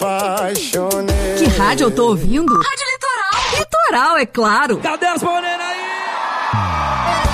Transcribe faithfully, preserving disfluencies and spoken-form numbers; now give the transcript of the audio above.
apaixonei. Que rádio eu tô ouvindo? Rádio Litoral. Litoral, é claro. Cadê as morenas aí?